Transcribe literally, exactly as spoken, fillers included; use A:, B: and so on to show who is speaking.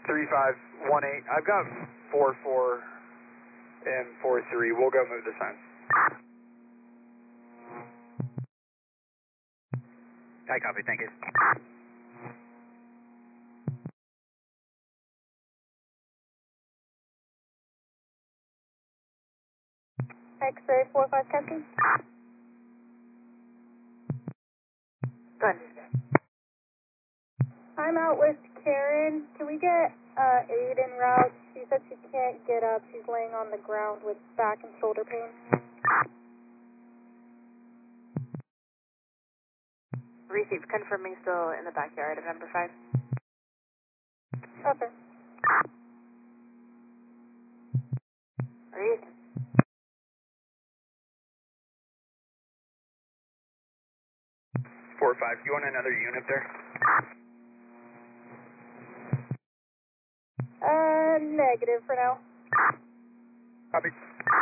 A: three five one eight. I've got four four and four three. We'll go move the signs.
B: I copy, thank you.
C: X-ray four five Captain.
D: Go ahead.
C: I'm out with Karen. Can we get uh, aid en route? She said she can't get up. She's laying on the ground with back and shoulder pain.
D: Received, confirming still in the backyard of number five.
C: Okay.
D: Read.
A: four five, you want another unit there?
C: Uh, negative for now.
A: Copy.